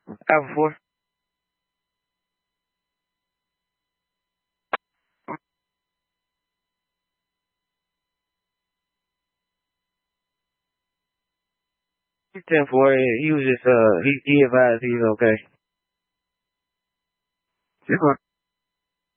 Alpha 4. He's 10-4. He was just, he advised he's okay. 10-4.